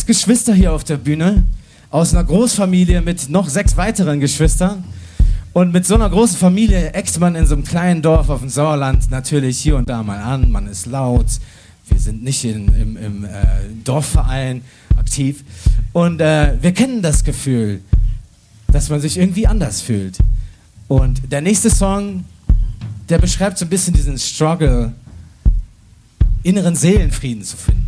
6 Geschwister hier auf der Bühne, aus einer Großfamilie mit noch 6 weiteren Geschwistern. Und mit so einer großen Familie eckt man in so einem kleinen Dorf auf dem Sauerland natürlich hier und da mal an. Man ist laut, wir sind nicht im Dorfverein aktiv. Und wir kennen das Gefühl, dass man sich irgendwie anders fühlt. Und der nächste Song, der beschreibt so ein bisschen diesen Struggle, inneren Seelenfrieden zu finden.